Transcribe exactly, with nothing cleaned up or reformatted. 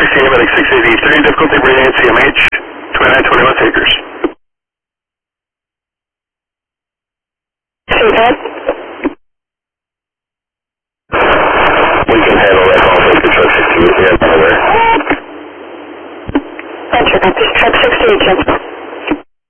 sixteen, medic six eighty-three, difficulty bringing C M H, twenty-nine twenty-one takers. Seated. We can handle that call, please, control sixteen, we have another. Roger, this truck sixty-eight,